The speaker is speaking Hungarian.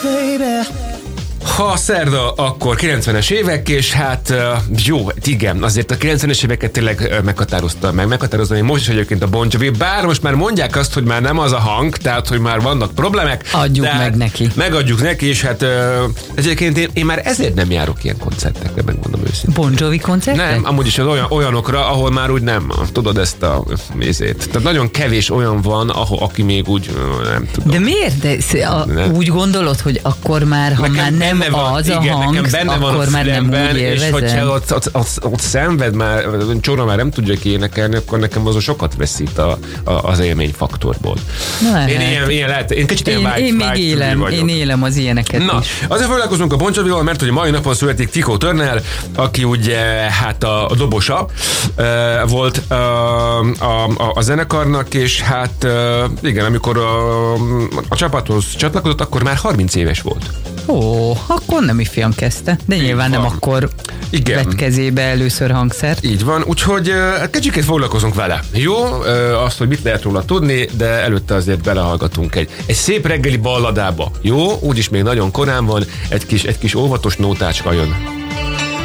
Ha szerda, akkor 90-es évek, és hát jó, igen, azért a 90-es éveket tényleg meghatározom én most is egyébként a Bon Jovi, bár most már mondják azt, hogy már nem az a hang, tehát, hogy már vannak problémák. Adjuk meg neki. Megadjuk neki, és hát egyébként én már ezért nem járok ilyen koncertekre, megmondom őszintén. Bon Jovi koncertek? Nem, amúgy is olyanokra, ahol már úgy nem, tudod ezt a mézét. Tehát nagyon kevés olyan van, aki még úgy, nem tudom. De miért? Úgy gondolod, hogy akkor már, ha nekem már nem az a hang, akkor már nem úgy élvezem. És hogyha ott szenved már, Csóra már nem tudja énekelni, akkor nekem azon sokat veszít az élményfaktorból. Én kicsit ilyen Én még élem az ilyeneket is. Azért foglalkozunk a Bon Jovival, mert hogy mai napon születik Tifo Turner, aki ugye hát a dobosa volt a zenekarnak, és hát igen, amikor a csapathoz csatlakozott, akkor már 30 éves volt. Ó, akkor nem ifján kezdte, de nyilván nem akkor vett kezébe először hangszert. Így van, úgyhogy kicsikét foglalkozunk vele. Jó, azt, hogy mit lehet róla tudni, de előtte azért belehallgatunk egy szép reggeli balladába. Jó, úgyis még nagyon korán van, egy kis óvatos nótácska jön.